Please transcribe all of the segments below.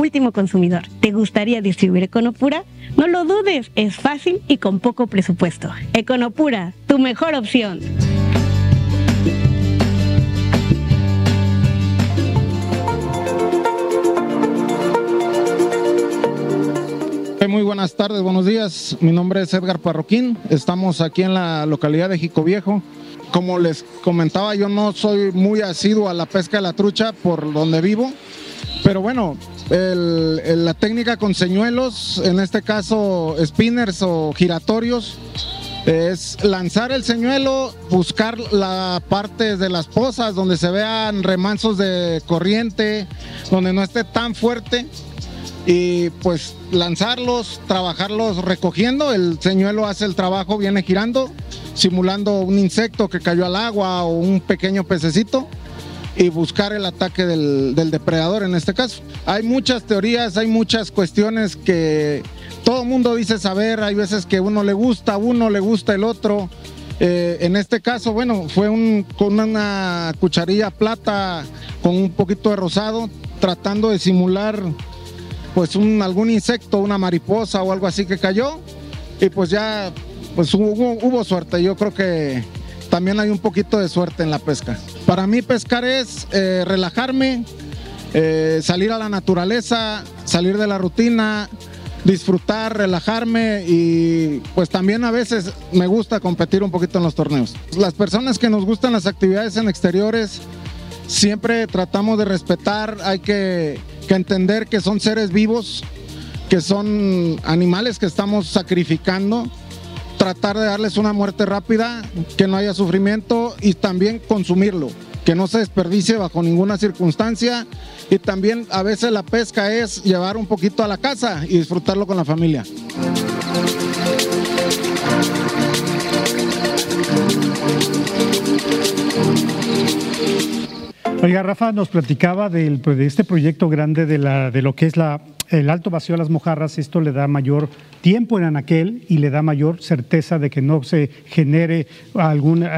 último consumidor. ¿Te gustaría distribuir Econopura? No lo dudes, es fácil y con poco presupuesto. Econopura, tu mejor opción. Muy buenas tardes, buenos días. Mi nombre es Edgar Parroquín. Estamos aquí en la localidad de Jico Viejo. Como les comentaba, yo no soy muy asiduo a la pesca de la trucha por donde vivo, pero bueno, la técnica con señuelos, en este caso spinners o giratorios, es lanzar el señuelo, buscar la parte de las pozas donde se vean remansos de corriente, donde no esté tan fuerte, y pues lanzarlos, trabajarlos recogiendo. El señuelo hace el trabajo, viene girando, simulando un insecto que cayó al agua o un pequeño pececito, y buscar el ataque del depredador en este caso. Hay muchas teorías, hay muchas cuestiones que todo el mundo dice saber. Hay veces que uno le gusta el otro. En este caso, bueno, fue con una cucharilla plata con un poquito de rosado, tratando de simular pues algún insecto, una mariposa o algo así que cayó, y pues ya pues hubo suerte. Yo creo que también hay un poquito de suerte en la pesca. Para mí pescar es relajarme, salir a la naturaleza, salir de la rutina, disfrutar, relajarme, y pues también a veces me gusta competir un poquito en los torneos. Las personas que nos gustan las actividades en exteriores siempre tratamos de respetar. Hay que entender que son seres vivos, que son animales que estamos sacrificando, tratar de darles una muerte rápida, que no haya sufrimiento, y también consumirlo, que no se desperdicie bajo ninguna circunstancia. Y también a veces la pesca es llevar un poquito a la casa y disfrutarlo con la familia. Oiga, Rafa nos platicaba de este proyecto grande de lo que es el alto vacío a las mojarras. Esto le da mayor tiempo en anaquel y le da mayor certeza de que no se genere alguna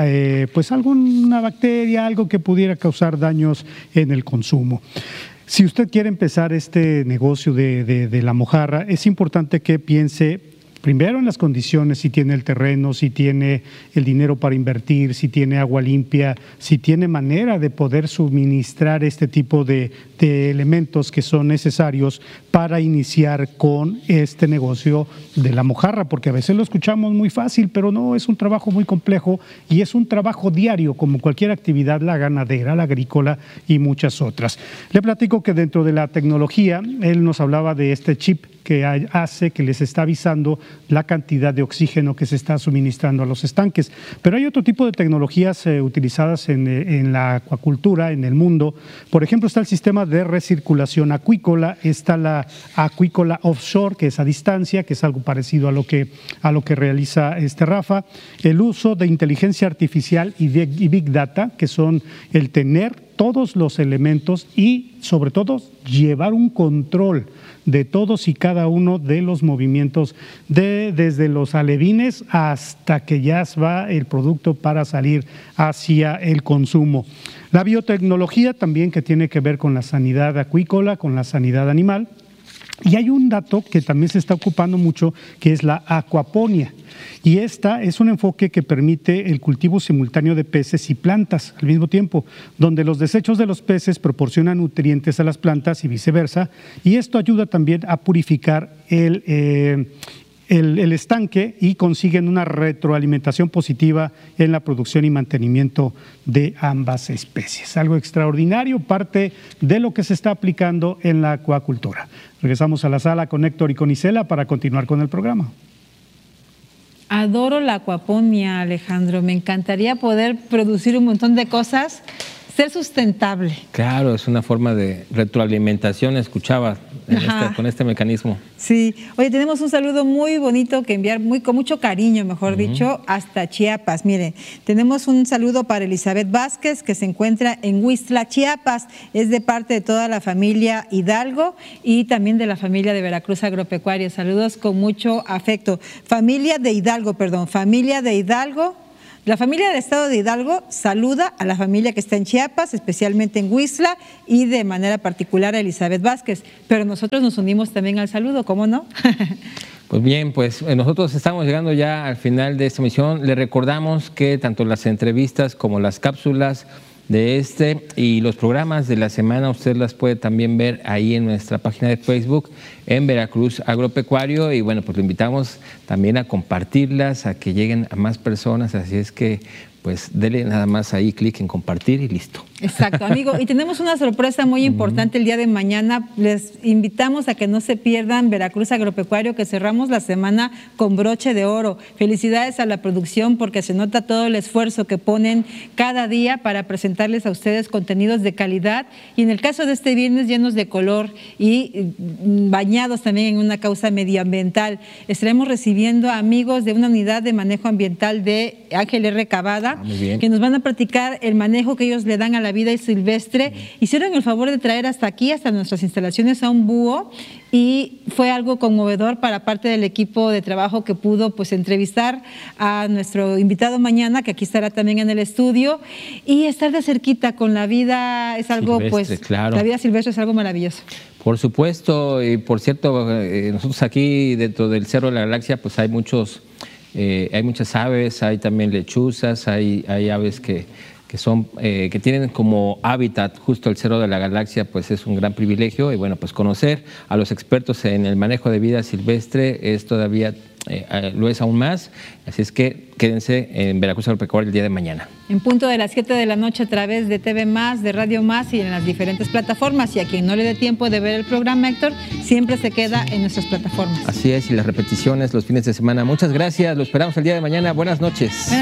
bacteria, algo que pudiera causar daños en el consumo. Si usted quiere empezar este negocio de la mojarra, es importante que piense primero en las condiciones: si tiene el terreno, si tiene el dinero para invertir, si tiene agua limpia, si tiene manera de poder suministrar este tipo de elementos que son necesarios para iniciar con este negocio de la mojarra, porque a veces lo escuchamos muy fácil, pero no, es un trabajo muy complejo y es un trabajo diario, como cualquier actividad, la ganadera, la agrícola y muchas otras. Le platico que dentro de la tecnología, él nos hablaba de este chip que hace que les está avisando la cantidad de oxígeno que se está suministrando a los estanques. Pero hay otro tipo de tecnologías utilizadas en la acuacultura, en el mundo. Por ejemplo, está el sistema de recirculación acuícola, está la acuícola offshore, que es a distancia, que es algo parecido a lo que realiza Rafa. El uso de inteligencia artificial y Big Data, que son el tener todos los elementos y, sobre todo, llevar un control de todos y cada uno de los movimientos, desde los alevines hasta que ya va el producto para salir hacia el consumo. La biotecnología también, que tiene que ver con la sanidad acuícola, con la sanidad animal. Y hay un dato que también se está ocupando mucho, que es la acuaponía. Y esta es un enfoque que permite el cultivo simultáneo de peces y plantas al mismo tiempo, donde los desechos de los peces proporcionan nutrientes a las plantas y viceversa. Y esto ayuda también a purificar el estanque, y consiguen una retroalimentación positiva en la producción y mantenimiento de ambas especies. Algo extraordinario, parte de lo que se está aplicando en la acuacultura. Regresamos a la sala con Héctor y con Isela para continuar con el programa. Adoro la acuaponía, Alejandro. Me encantaría poder producir un montón de cosas, ser sustentable. Claro, es una forma de retroalimentación, escuchaba con este mecanismo. Sí. Oye, tenemos un saludo muy bonito que enviar, con mucho cariño, mejor dicho, hasta Chiapas. Mire, tenemos un saludo para Elizabeth Vázquez, que se encuentra en Huixtla, Chiapas. Es de parte de toda la familia Hidalgo y también de la familia de Veracruz Agropecuaria. Saludos con mucho afecto. Familia de Hidalgo, La familia del estado de Hidalgo saluda a la familia que está en Chiapas, especialmente en Huixtla y de manera particular a Elizabeth Vázquez, pero nosotros nos unimos también al saludo, ¿cómo no? Pues bien, pues nosotros estamos llegando ya al final de esta emisión. Le recordamos que tanto las entrevistas como las cápsulas de y los programas de la semana usted las puede también ver ahí en nuestra página de Facebook en Veracruz Agropecuario, y bueno, pues lo invitamos también a compartirlas, a que lleguen a más personas, así es que pues dele nada más ahí clic en compartir y listo. Exacto, amigo. Y tenemos una sorpresa muy importante el día de mañana. Les invitamos a que no se pierdan Veracruz Agropecuario, que cerramos la semana con broche de oro. Felicidades a la producción porque se nota todo el esfuerzo que ponen cada día para presentarles a ustedes contenidos de calidad. Y en el caso de este viernes, llenos de color y bañados también en una causa medioambiental. Estaremos recibiendo a amigos de una unidad de manejo ambiental de Ángel R. Cavada, que nos van a platicar el manejo que ellos le dan a la vida silvestre. Hicieron el favor de traer hasta aquí, hasta nuestras instalaciones, a un búho, y fue algo conmovedor para parte del equipo de trabajo que pudo pues entrevistar a nuestro invitado mañana, que aquí estará también en el estudio, y estar de cerquita con la vida es algo silvestre, pues claro. La vida silvestre es algo maravilloso. Por supuesto, y por cierto, nosotros aquí dentro del Cerro de la Galaxia pues hay muchas aves, hay también lechuzas, hay aves que tienen como hábitat justo el Cerro de la Galaxia, pues es un gran privilegio. Y bueno, pues conocer a los expertos en el manejo de vida silvestre es todavía, lo es aún más, así es que quédense en Veracruz Agropecuario el día de mañana. En punto de las 7 de la noche a través de TV Más, de Radio Más y en las diferentes plataformas, y a quien no le dé tiempo de ver el programa, Héctor, siempre se queda en nuestras plataformas. Así es, y las repeticiones los fines de semana. Muchas gracias, lo esperamos el día de mañana. Buenas noches.